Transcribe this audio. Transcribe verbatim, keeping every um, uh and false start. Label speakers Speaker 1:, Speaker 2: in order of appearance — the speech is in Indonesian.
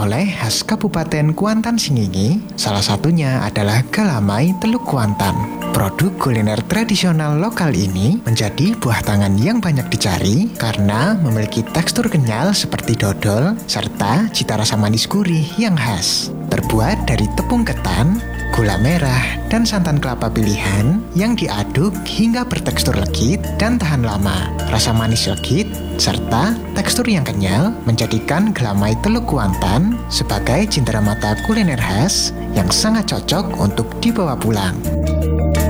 Speaker 1: oleh-oleh khas Kabupaten Kuantan Singingi, salah satunya adalah galamai Teluk Kuantan. Produk kuliner tradisional lokal ini menjadi buah tangan yang banyak dicari karena memiliki tekstur kenyal seperti dodol, serta cita rasa manis gurih yang khas. Terbuat dari tepung ketan, gula merah, dan santan kelapa pilihan yang diaduk hingga bertekstur legit dan tahan lama. Rasa manis legit, serta tekstur yang kenyal menjadikan galamai Teluk Kuantan sebagai cenderamata kuliner khas yang sangat cocok untuk dibawa pulang.